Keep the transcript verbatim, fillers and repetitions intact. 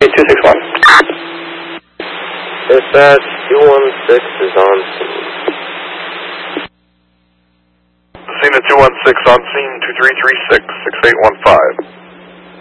two six one. Dispatch, two one six is on scene. Scene at two one six on scene, two three three six, six eight one five.